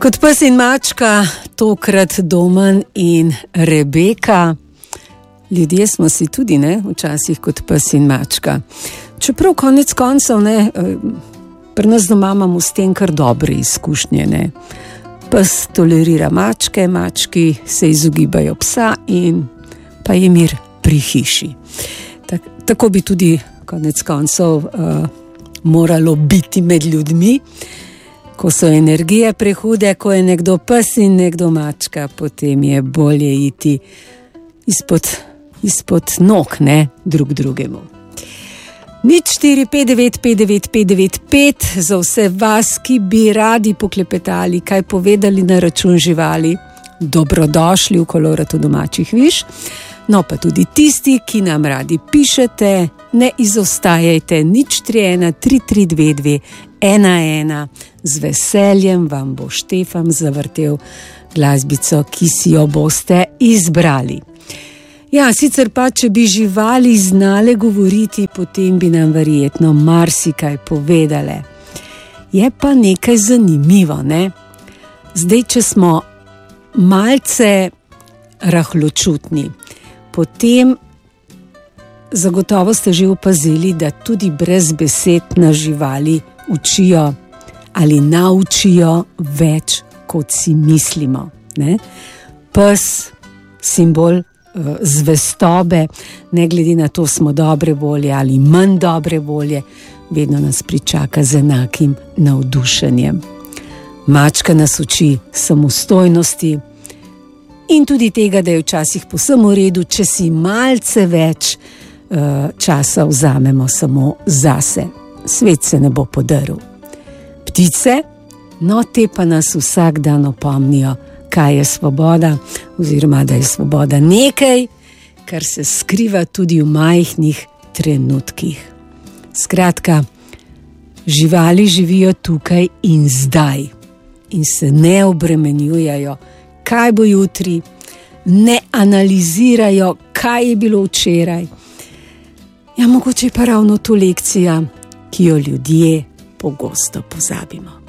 Kot pes in mačka, tokrat Domen in Rebeka. Ljudje smo si tudi, včasih kot pes in mačka. Čeprav konec koncev, pri nas doma imamo s tem kar dobre izkušnje, Pes tolerira mačke, mački se izogibajo psa in pa je mir pri hiši. Tako bi tudi konec koncev moralo biti med ljudmi. Ko so energije prehude, ko je nekdo pes in nekdo mačka, potem je bolje iti izpod nog, drug drugemu. 04595995 za vse vas, ki bi radi poklepetali, kaj povedali na račun živali, dobrodošli v Koloratu domačih viš. No, pa tudi tisti, ki nam radi pišete, ne izostajajte, 031-332-211. Z veseljem vam bo Štefan zavrtel glasbico, ki si jo boste izbrali. Ja, sicer pa, če bi živali znale govoriti, potem bi nam verjetno marsikaj povedale. Je pa nekaj zanimivo, Zdaj, če smo malce rahločutni, potem zagotovo ste že opazili, da tudi brez besed na živali učijo ali naučijo več, kot si mislimo. Pes, simbol zvestobe, ne glede na to, smo dobre volje ali manj dobre volje, vedno nas pričaka z enakim navdušenjem. Mačka nas uči samostojnosti in tudi tega, da je včasih povsem v redu, če si malce več časa vzamemo samo zase. Svet se ne bo podrl. Ptice, te pa nas vsak dan opomnijo, kaj je svoboda, oziroma da je svoboda nekaj, kar se skriva tudi v majhnih trenutkih. Skratka, živali živijo tukaj in zdaj in se ne obremenjujejo, kaj bo jutri, ne analizirajo, kaj je bilo včeraj. Ja, mogoče pa ravno to lekcija, ki jo ljudje pogosto pozabimo.